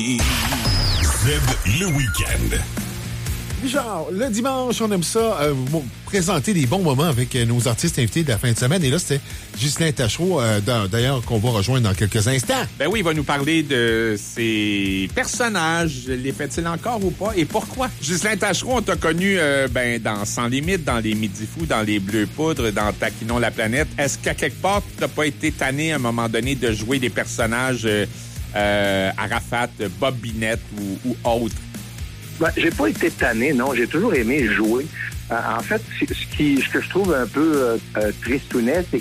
Z, le week-end. Genre, le dimanche, on aime ça, présenter des bons moments avec nos artistes invités de la fin de semaine. Et là, c'était Ghislain Tachereau, d'ailleurs, qu'on va rejoindre dans quelques instants. Ben oui, il va nous parler de ses personnages. Les fait-il encore ou pas? Et pourquoi? Ghislain Tachereau, on t'a connu dans Sans Limite, dans Les Midi Fous, dans Les Bleus Poudres, dans Taquinons la planète. Est-ce qu'à quelque part, tu n'as pas été tanné à un moment donné de jouer des personnages Arafat, Bob Binette ou autres? Ben, j'ai pas été tanné, non. J'ai toujours aimé jouer. En fait, ce que je trouve un peu tristounet, c'est